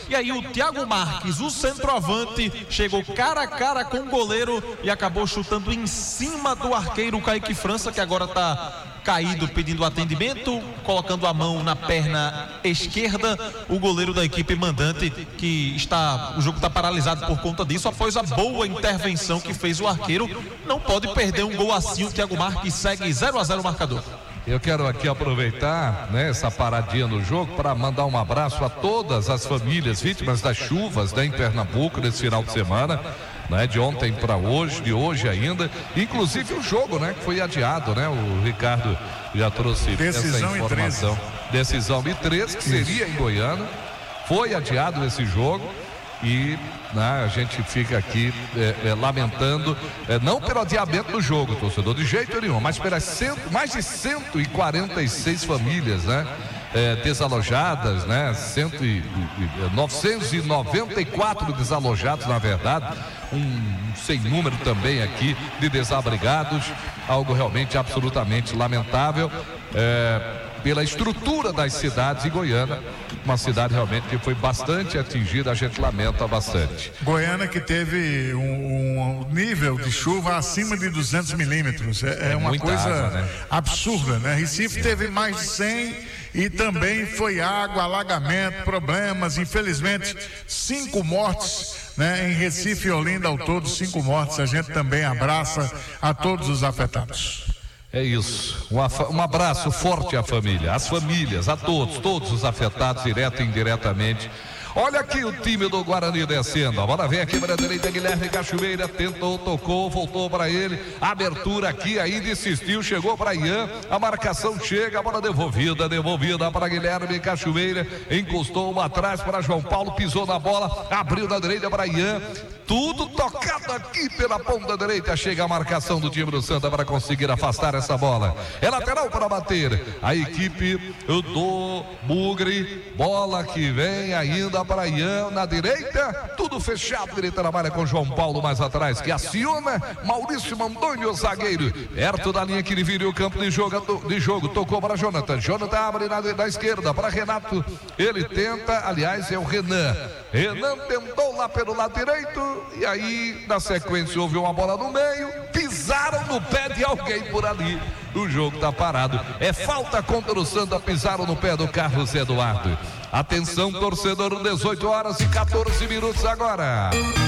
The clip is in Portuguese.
E aí o Thiago Marques, o centroavante, chegou cara a cara com o goleiro e acabou chutando em cima do arqueiro Kaique França, que agora está caído pedindo atendimento, colocando a mão na perna esquerda. O goleiro da equipe mandante, o jogo está paralisado por conta disso, após a boa intervenção que fez o arqueiro. Não pode perder um gol assim. O Thiago Marques segue 0-0 o marcador. Eu quero aqui aproveitar, né, essa paradinha no jogo para mandar um abraço a todas as famílias vítimas das chuvas, né, em Pernambuco nesse final de semana, né, de ontem para hoje, de hoje ainda, inclusive o jogo, né, que foi adiado, né, o Ricardo já trouxe decisão essa informação. Decisão em 13, que seria em Goiânia, foi adiado esse jogo e, né, a gente fica aqui lamentando, não pelo adiamento do jogo, torcedor, de jeito nenhum, mas pelas mais de 146 famílias, né, desalojadas, né, 994 desalojados, na verdade, um sem número também aqui de desabrigados, algo realmente absolutamente lamentável, pela estrutura das cidades em Goiânia, uma cidade realmente que foi bastante atingida, a gente lamenta bastante. Goiânia que teve um nível de chuva acima de 200 milímetros, é uma coisa água, né? Absurda, né? Recife teve mais de 100 e também foi água, alagamento, problemas, infelizmente 5 mortes, né? Em Recife e Olinda ao todo 5 mortes. A gente também abraça a todos os afetados. É isso, um abraço forte à família, às famílias, a todos os afetados, direto e indiretamente. Olha aqui o time do Guarani descendo, a bola vem aqui para a direita, Guilherme Cachoeira tentou, tocou, voltou para ele, abertura aqui, ainda insistiu, chegou para Ian, a marcação chega, a bola devolvida para Guilherme Cachoeira, encostou uma atrás para João Paulo, pisou na bola, abriu na direita para Ian, tudo tocado aqui pela ponta direita, chega a marcação do time do Santa para conseguir afastar essa bola, é lateral para bater, a equipe do Bugre, bola que vem ainda para Ian, na direita, tudo fechado, ele trabalha com João Paulo mais atrás, que aciona Maurício Mondonho, zagueiro, perto da linha que divide o campo de jogo, tocou para Jonathan abre na esquerda para Renato, ele tenta, aliás é o Renan tentou lá pelo lado direito, e aí na sequência houve uma bola no meio, pisaram no pé de alguém por ali, o jogo está parado, é falta contra o Santa, pisaram no pé do Carlos Eduardo. Atenção, torcedor, 18 horas e 14 minutos agora.